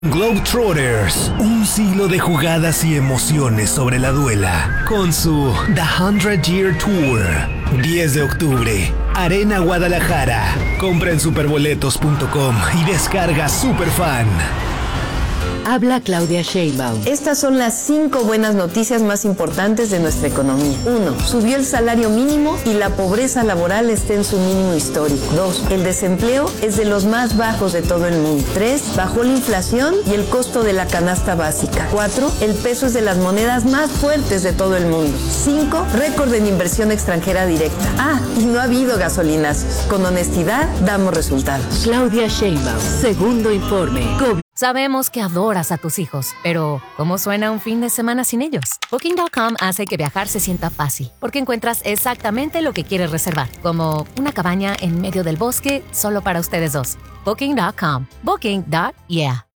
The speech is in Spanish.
Globetrotters, un siglo de jugadas y emociones sobre la duela, con su The 100 Year Tour. 10 de octubre, Arena Guadalajara. Compra en superboletos.com y descarga Superfan. Habla Claudia Sheinbaum. Estas son las 5 buenas noticias más importantes de nuestra economía. 1. Subió el salario mínimo y la pobreza laboral está en su mínimo histórico. 2. El desempleo es de los más bajos de todo el mundo. 3. Bajó la inflación y el costo de la canasta básica. 4. El peso es de las monedas más fuertes de todo el mundo. 5. Récord en inversión extranjera directa. Y no ha habido gasolinazos. Con honestidad, damos resultados. Claudia Sheinbaum. Segundo informe. Sabemos que adoras a tus hijos, pero ¿cómo suena un fin de semana sin ellos? Booking.com hace que viajar se sienta fácil, porque encuentras exactamente lo que quieres reservar, como una cabaña en medio del bosque solo para ustedes dos. Booking.com. Booking.yeah.